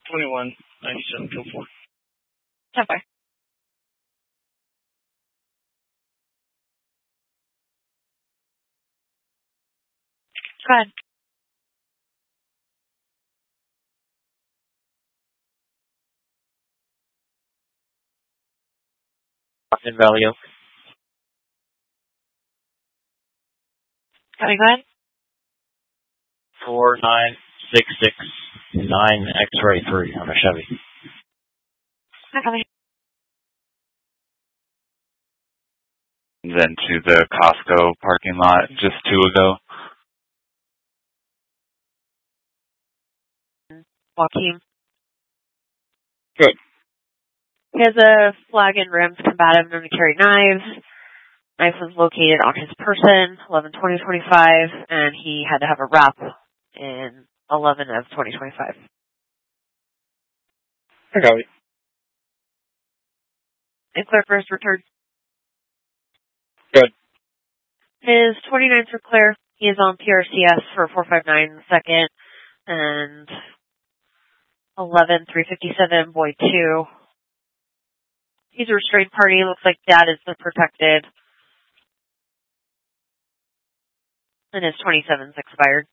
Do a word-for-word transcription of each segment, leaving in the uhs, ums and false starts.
twenty-one ninety-seven kill four. ten four. Go ahead. In value. Copy, go ahead. Four nine six six nine X-ray three on a Chevy. Copy. Then to the Costco parking lot just two ago. Joaquin. Good. He has a flag and rims combative known to carry knives. Knife was located on his person, eleven twenty twenty-five, and he had to have a wrap in eleven of twenty twenty-five. I got it. And clear first return. Good. His twenty-nines are clear. He is on P R C S for four five nine second and eleven three fifty-seven boy two. He's a restrained party. Looks like dad is the protected. And his twenty-seven's expired.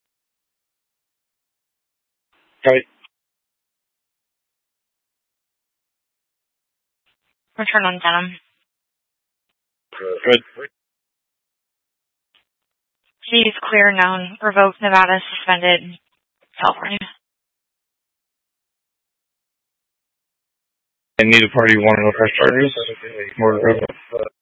Right. Return on denim. Good. He's clear, known, revoked, Nevada, suspended, California. And neither party wanted no fresh charges. More